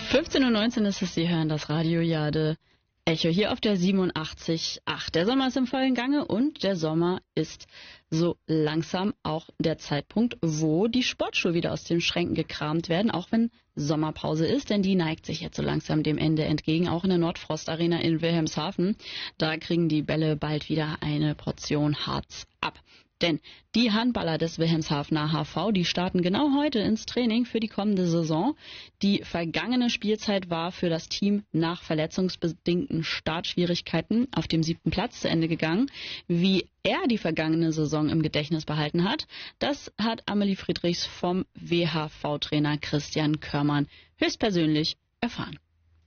15:19 Uhr ist es, Sie hören das Radio Jade Echo hier auf der 87.8. Der Sommer ist im vollen Gange und der Sommer ist so langsam auch der Zeitpunkt, wo die Sportschuhe wieder aus den Schränken gekramt werden, auch wenn Sommerpause ist, denn die neigt sich jetzt so langsam dem Ende entgegen, auch in der Nordfrost Arena in Wilhelmshaven. Da kriegen die Bälle bald wieder eine Portion Harz ab. Denn die Handballer des Wilhelmshavener HV, die starten genau heute ins Training für die kommende Saison. Die vergangene Spielzeit war für das Team nach verletzungsbedingten Startschwierigkeiten auf dem 7. Platz zu Ende gegangen. Wie er die vergangene Saison im Gedächtnis behalten hat, das hat Amelie Friedrichs vom WHV-Trainer Christian Körmann höchstpersönlich erfahren.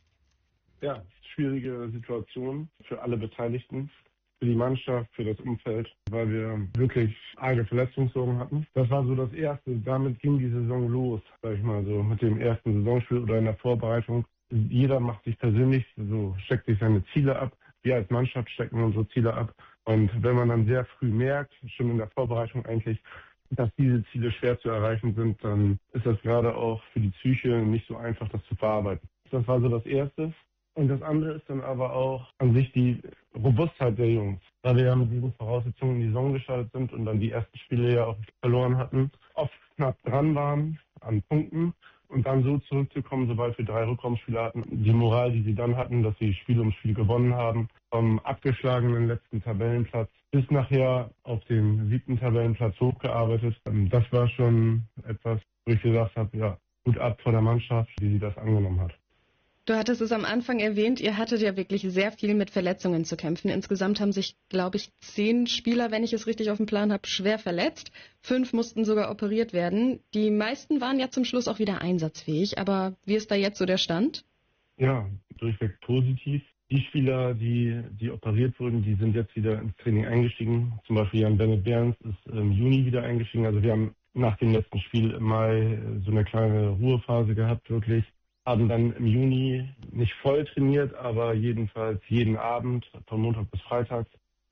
Ja, schwierige Situation für alle Beteiligten. Für die Mannschaft, für das Umfeld, weil wir wirklich arge Verletzungssorgen hatten. Das war so das Erste. Damit ging die Saison los, sag ich mal so, mit dem ersten Saisonspiel oder in der Vorbereitung. Jeder macht sich persönlich, so steckt sich seine Ziele ab. Wir als Mannschaft stecken unsere Ziele ab. Und wenn man dann sehr früh merkt, schon in der Vorbereitung eigentlich, dass diese Ziele schwer zu erreichen sind, dann ist das gerade auch für die Psyche nicht so einfach, das zu verarbeiten. Das war so das Erste. Und das andere ist dann aber auch an sich die Robustheit der Jungs. Da wir ja mit diesen Voraussetzungen in die Saison gestartet sind und dann die ersten Spiele ja auch verloren hatten, oft knapp dran waren an Punkten und dann so zurückzukommen, sobald wir 3 Rückraumspiele hatten. Die Moral, die sie dann hatten, dass sie Spiel um Spiel gewonnen haben, vom abgeschlagenen letzten Tabellenplatz bis nachher auf den 7. Tabellenplatz hochgearbeitet. Das war schon etwas, wo ich gesagt habe, ja, Hut ab vor der Mannschaft, wie sie das angenommen hat. Du hattest es am Anfang erwähnt, ihr hattet ja wirklich sehr viel mit Verletzungen zu kämpfen. Insgesamt haben sich, glaube ich, 10 Spieler, wenn ich es richtig auf dem Plan habe, schwer verletzt. 5 mussten sogar operiert werden. Die meisten waren ja zum Schluss auch wieder einsatzfähig. Aber wie ist da jetzt so der Stand? Ja, durchweg positiv. Die Spieler, die operiert wurden, die sind jetzt wieder ins Training eingestiegen. Zum Beispiel Jan Bennett Behrens ist im Juni wieder eingestiegen. Also wir haben nach dem letzten Spiel im Mai so eine kleine Ruhephase gehabt, wirklich. Haben dann im Juni nicht voll trainiert, aber jedenfalls jeden Abend von Montag bis Freitag,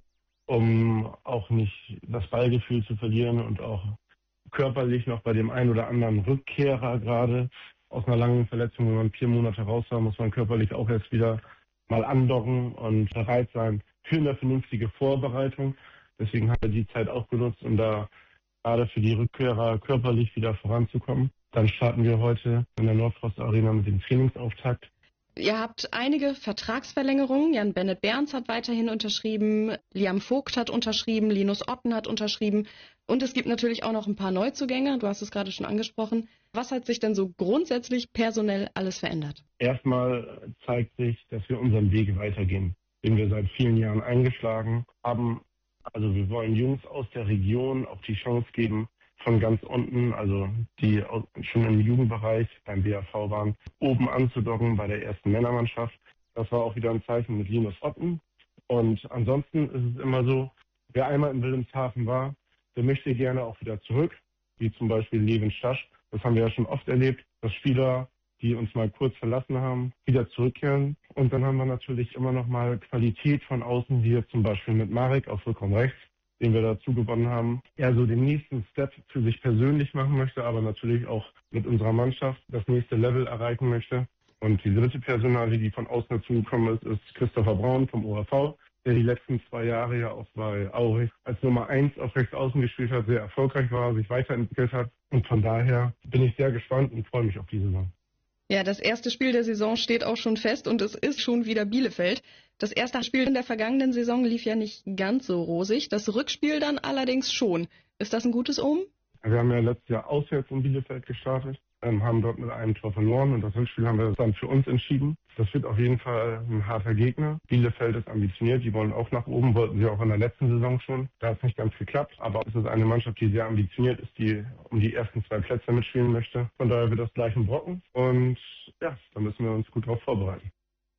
um auch nicht das Ballgefühl zu verlieren und auch körperlich noch bei dem einen oder anderen Rückkehrer gerade aus einer langen Verletzung, wenn man 4 Monate raus war, muss man körperlich auch erst wieder mal andocken und bereit sein für eine vernünftige Vorbereitung. Deswegen haben wir die Zeit auch genutzt, um da gerade für die Rückkehrer körperlich wieder voranzukommen. Dann starten wir heute in der Nordfrost Arena mit dem Trainingsauftakt. Ihr habt einige Vertragsverlängerungen. Jan Bennett Behrens hat weiterhin unterschrieben, Liam Vogt hat unterschrieben, Linus Otten hat unterschrieben und es gibt natürlich auch noch ein paar Neuzugänge. Du hast es gerade schon angesprochen. Was hat sich denn so grundsätzlich personell alles verändert? Erstmal zeigt sich, dass wir unseren Weg weitergehen, den wir seit vielen Jahren eingeschlagen haben. Also wir wollen Jungs aus der Region auch die Chance geben, von ganz unten, also die schon im Jugendbereich beim BAV waren, oben anzudocken bei der ersten Männermannschaft. Das war auch wieder ein Zeichen mit Linus Otten. Und ansonsten ist es immer so, wer einmal in Wilhelmshaven war, der möchte gerne auch wieder zurück, wie zum Beispiel Levin Stasch. Das haben wir ja schon oft erlebt, dass Spieler, die uns mal kurz verlassen haben, wieder zurückkehren. Und dann haben wir natürlich immer noch mal Qualität von außen, wie jetzt zum Beispiel mit Marek auf Rückraum rechts, den wir dazu gewonnen haben, er so den nächsten Step für sich persönlich machen möchte, aber natürlich auch mit unserer Mannschaft das nächste Level erreichen möchte. Und die dritte Personalie, die von außen dazugekommen ist, ist Christopher Braun vom ORV, der die letzten 2 Jahre ja auch bei Aurich als Nummer 1 auf rechts außen gespielt hat, sehr erfolgreich war, sich weiterentwickelt hat. Und von daher bin ich sehr gespannt und freue mich auf die Saison. Ja, das erste Spiel der Saison steht auch schon fest und es ist schon wieder Bielefeld. Das erste Spiel in der vergangenen Saison lief ja nicht ganz so rosig, das Rückspiel dann allerdings schon. Ist das ein gutes Omen? Wir haben ja letztes Jahr auswärts in Bielefeld gestartet, haben dort mit einem Tor verloren und das Rückspiel haben wir dann für uns entschieden. Das wird auf jeden Fall ein harter Gegner. Bielefeld ist ambitioniert, die wollen auch nach oben, wollten sie auch in der letzten Saison schon. Da hat es nicht ganz geklappt, aber es ist eine Mannschaft, die sehr ambitioniert ist, die um die ersten 2 Plätze mitspielen möchte. Von daher wird das gleich ein Brocken und ja, da müssen wir uns gut darauf vorbereiten.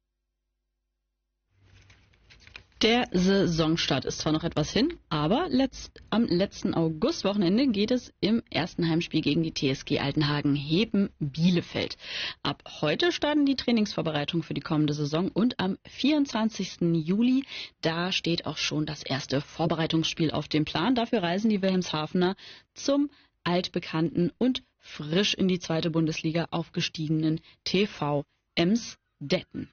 Der Saisonstart ist zwar noch etwas hin, aber am letzten Augustwochenende geht es im ersten Heimspiel gegen die TSG Altenhagen-Heben Bielefeld. Ab heute starten die Trainingsvorbereitungen für die kommende Saison und am 24. Juli, da steht auch schon das erste Vorbereitungsspiel auf dem Plan. Dafür reisen die Wilhelmshavener zum altbekannten und frisch in die 2. Bundesliga aufgestiegenen TV Emsdetten.